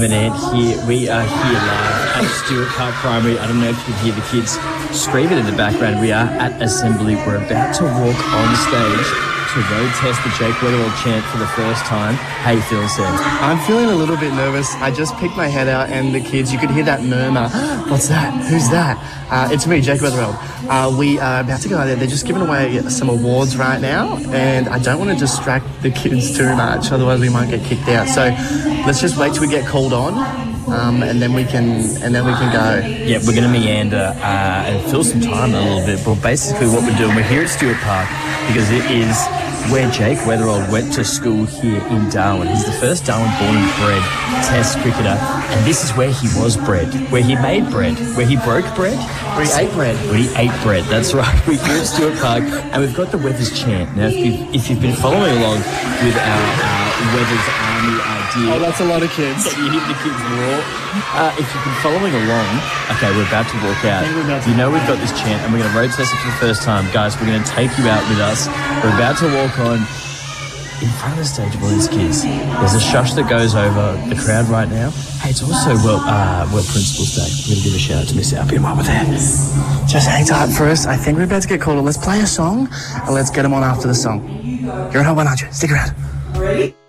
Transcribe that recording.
Here we are here live at Stuart Park Primary. I don't know if you can hear the kids screaming in the background. We are at Assembly. We're about to walk on stage to road test the Jake Weatherall chant for the first time. How you feeling, Sam? I'm feeling a little bit nervous. I just picked my head out and the kids, you could hear that murmur. What's that? Who's that? It's me, Jake Weatherall. We are about to go out there. They're just giving away some awards right now, and I don't want to distract the kids too much, otherwise we might get kicked out. So let's just wait till we get called on, and then we can go. Yeah, we're going to meander and fill some time a little bit. But basically, what we're doing, we're here at Stuart Park because it is where Jake Weatherall went to school here in Darwin. He's the first Darwin born and bred Test cricketer, and this is where he was bred, where he made bread, where he broke bread, Where he ate bread. where he ate bread. That's right. We're here at Stuart Park, and we've got the Weathers chant. Now, if you've been following along with our Weathers Army idea, Oh, that's a lot of kids. you hit the kids raw. If you've been following along, okay, we're about to walk out. You know we've got this chant, and we're going to road test it for the first time. Guys, we're going to take you out with us. We're about to walk on in front of the stage of all these kids. There's a shush that goes over the crowd right now. Hey, it's also World Principals Day. We're going to give a shout out to Miss Albion while we're there. Just hang tight for us. I think we're about to get called on. Let's play a song and let's get them on after the song. You're at Hot 100. Stick around. Ready?